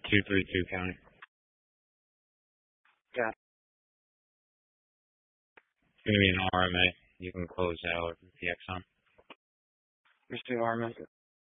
232 County. Yeah. It's going to be an RMA. You can close out the Exxon. Mr. Armin.